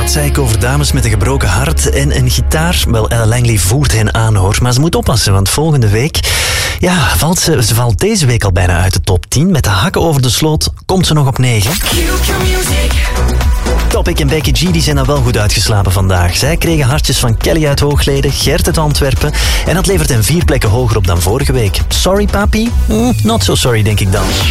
Wat zei ik over dames met een gebroken hart en een gitaar? Wel, Ella Langley voert hen aan, hoor. Maar ze moet oppassen, want volgende week... Ja, ze valt deze week al bijna uit de top 10. Met de hakken over de sloot komt ze nog op 9. Topic en Becky G die zijn dan wel goed uitgeslapen vandaag. Zij kregen hartjes van Kelly uit Hoogleden, Gert uit Antwerpen. En dat levert hen 4 plekken hoger op dan vorige week. Sorry, papi? Not so sorry, denk ik dan.